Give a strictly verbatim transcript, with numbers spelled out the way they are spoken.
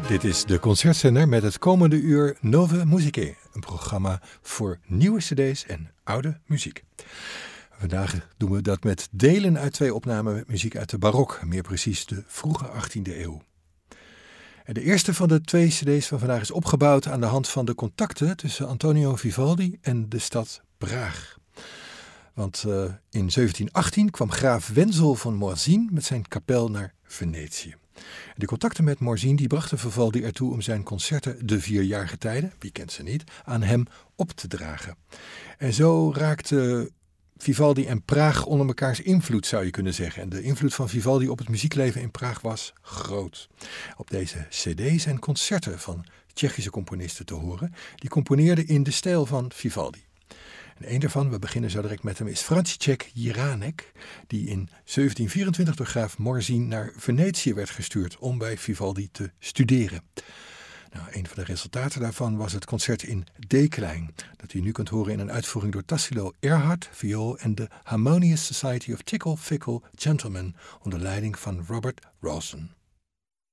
Dit is de Concertzender met het komende uur Nove Musicae, een programma voor nieuwe cd's en oude muziek. Vandaag doen we dat met delen uit twee opnamen met muziek uit de barok, meer precies de vroege achttiende eeuw. En de eerste van de twee cd's van vandaag is opgebouwd aan de hand van de contacten tussen Antonio Vivaldi en de stad Praag. Want uh, in zeventien achttien kwam graaf Wenzel van Morzine met zijn kapel naar Venetië. De contacten met Morzine die brachten Vivaldi ertoe om zijn concerten De Vierjarige Tijden, wie kent ze niet, aan hem op te dragen. En zo raakte Vivaldi en Praag onder mekaars invloed, zou je kunnen zeggen. En de invloed van Vivaldi op het muziekleven in Praag was groot. Op deze cd zijn concerten van Tsjechische componisten te horen, die componeerden in de stijl van Vivaldi. En een daarvan, we beginnen zo direct met hem, is František Jiránek, die in zeventien vierentwintig door graaf Morzine naar Venetië werd gestuurd om bij Vivaldi te studeren. Nou, een van de resultaten daarvan was het concert in D-klein, dat u nu kunt horen in een uitvoering door Tassilo Erhardt, viool, en de Harmonious Society of Tickle Fickle Gentlemen onder leiding van Robert Rawson.